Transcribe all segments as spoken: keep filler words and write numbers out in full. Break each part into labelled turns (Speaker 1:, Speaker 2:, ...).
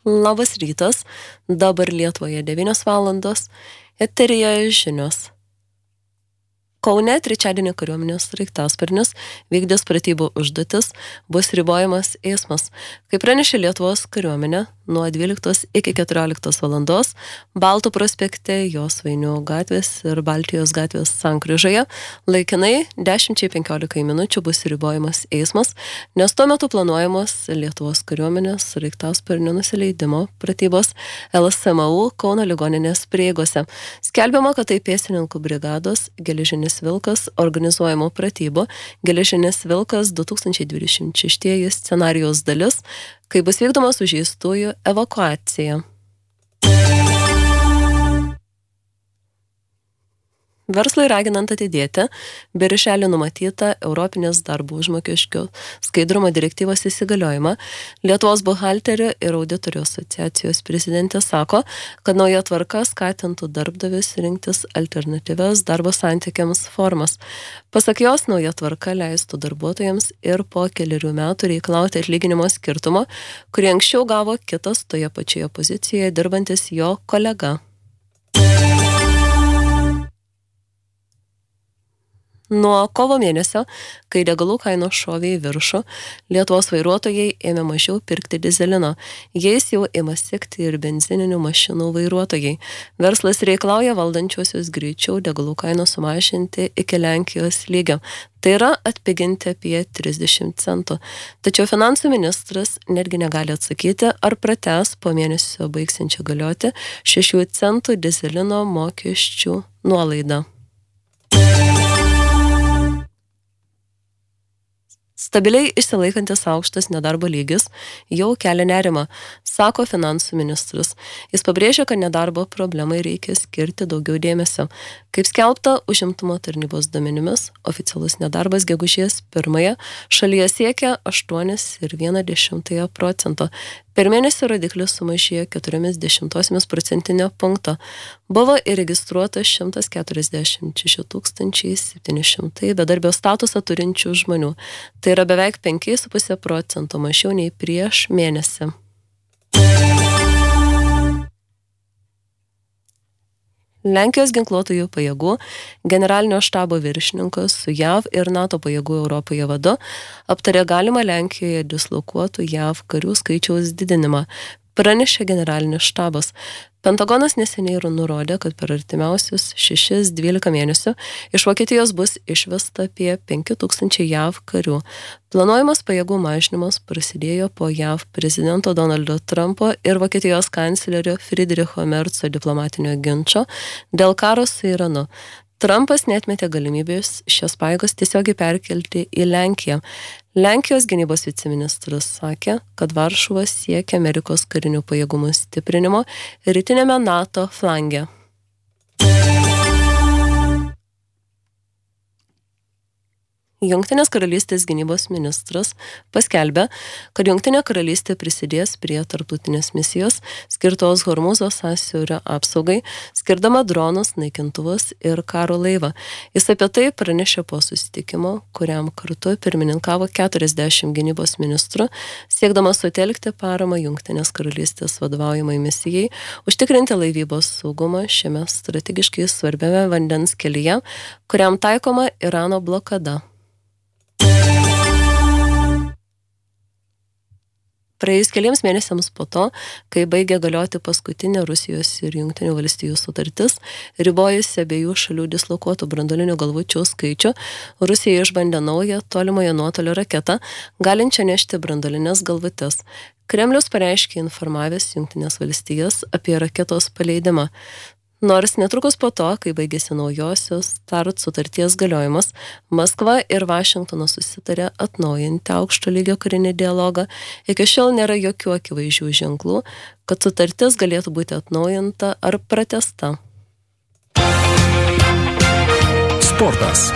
Speaker 1: Labas rytas, dabar Lietuvoje devynios valandos, eteryje žinios. Kaune trečiadienį kariuomenės sraigtasparnis vykdys pratybų užduotis, bus ribojamas eismas. Kaip pranešė Lietuvos kariuomenė, nuo dvyliktos iki keturioliktos valandos Baltų prospekte, Josvainių gatvės ir Baltijos gatvės sankryžoje laikinai dešimčiai penkiolikai minučių bus ribojamas eismas, nes tuo metu planuojamos Lietuvos kariuomenės sraigtasparnio nusileidimo pratybos L S M U Kauno ligoninės prieigose. Skelbiama, kad tai pėstininkų brigados Geležinis Vilkas organizuojamų pratybų Geležinis Vilkas du tūkstančiai dvidešimt šeši scenarijaus dalis, kai bus vykdoma sužeistųjų evakuacija. Verslai raginant atidėti birželį numatytą Europinės darbo užmokesčio skaidrumo direktyvos įsigaliojimą, Lietuvos buhalterių ir auditorių asociacijos prezidentė sako, kad nauja tvarka skatintų darbdavius rinktis alternatyvias darbo santykiams formas. Pasak jos, nauja tvarka leistų darbuotojams ir po kelerių metų reikalauti atlyginimo skirtumo, kurį anksčiau gavo kitas toje pačioje pozicijoje dirbantis jo kolega. Nuo kovo mėnesio, kai degalų kainos šovė į viršų, Lietuvos vairuotojai ėmė mažiau pirkti dizelino. Jais jau ima sekti ir benzininių mašinų vairuotojai. Verslas reikalauja valdančiosius greičiau degalų kainą sumažinti iki Lenkijos lygio. Tai yra atpiginti apie trisdešimt centų. Tačiau finansų ministras netgi negali atsakyti, ar pratęs po mėnesio baigsiančią galioti šešių centų dizelino mokesčių nuolaidą. Stabiliai išsilaikantis aukštas nedarbo lygis jau kelia nerimą, sako finansų ministras. Jis pabrėžia, kad nedarbo problemai reikia skirti daugiau dėmesio. Kaip skelbta užimtumo tarnybos duomenimis, oficialus nedarbas gegužės pirmąją šalyje siekia aštuoni ir viena dešimtąją procento. Per mėnesį rodiklis sumažėjo keturiomis dešimtosiomis procentinio punkto. Buvo įregistruota šimtas keturiasdešimt šeši tūkstančiai septyni šimtai bedarbio statusą turinčių žmonių. Tai yra beveik penki su puse procento mažiau nei prieš mėnesį. Lenkijos ginkluotųjų pajėgų generalinio štabo viršininkas su J A V ir NATO pajėgų Europoje vadu aptarė galimą Lenkijoje dislokuotų J A V karių skaičiaus didinimą, pranešė generalinis štabas. Pentagonas neseniai nurodė, kad per artimiausius šešis dvylika mėnesių iš Vokietijos bus išvesta apie penki tūkstančiai J A V karių. Planuojamas pajėgų mažinimas prasidėjo po J A V prezidento Donaldo Trumpo ir Vokietijos kanclerio Friedricho Merco diplomatinio ginčo dėl karo su Iranu. Trumpas neatmetė galimybės šias pajėgas tiesiogiai perkelti į Lenkiją. Lenkijos gynybos viceministras sakė, kad Varšuva siekia Amerikos karinių pajėgumų stiprinimo rytinėme NATO flange. Jungtinės karalystės gynybos ministras paskelbė, kad Jungtinė karalystė prisidės prie tarptautinės misijos skirtos Hormūzo sąsiaurio apsaugai, skirdama dronus, naikintuvus ir karo laivą. Jis apie tai pranešė po susitikimo, kuriam kartu pirmininkavo keturiasdešimt gynybos ministrų, siekdamas sutelkti paramą Jungtinės karalystės vadovaujamai misijai, užtikrinti laivybos saugumą šiame strategiškai svarbiame vandens kelyje, kuriam taikoma Irano blokada. Praėjus keliems mėnesiams po to, kai baigė galioti paskutinė Rusijos ir Jungtinių valstijų sutartis, ribojusi abiejų šalių dislokuotų branduolinių galvučių skaičių, Rusija išbandė naują tolimojo nuotolio raketą, galinčią nešti branduolinės galvutes. Kremlius pareiškė informavęs Jungtinės valstijas apie raketos paleidimą. Nors netrukus po to, kai baigėsi naujosios START sutarties galiojimas, Maskva ir Vašingtonas susitarė atnaujinti aukšto lygio karinį dialogą. Iki šiol nėra jokių akivaizdžių ženklų, kad sutartis galėtų būti atnaujinta ar pratęsta.
Speaker 2: Sportas.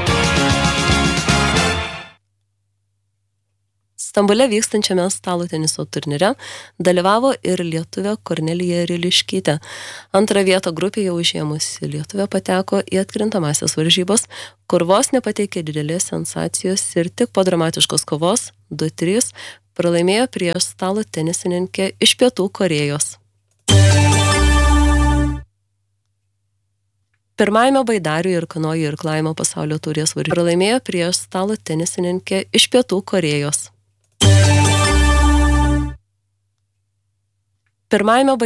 Speaker 1: Stambule vykstančiame stalo teniso turnyre dalyvavo ir lietuvė Kornelija Riliškytė. Antrą vietą grupėje užėmusi lietuvė pateko į atkrintamąsias varžybas, kur vos nepateikė didelės sensacijos ir tik po dramatiškos kovos du trys pralaimėjo prieš stalo tenisininkę iš Pietų Korėjos. Pirmajame baidarių ir kanojų irklavimo pasaulio taurės varžybose pralaimėjo prieš stalo tenisininkę iš Pietų Korėjos. Pirmajame